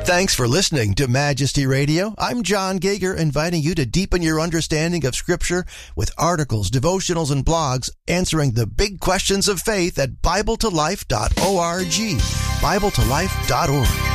Thanks for listening to Majesty Radio. I'm John Gager, inviting you to deepen your understanding of Scripture with articles, devotionals, and blogs answering the big questions of faith at BibleToLife.org. BibleToLife.org.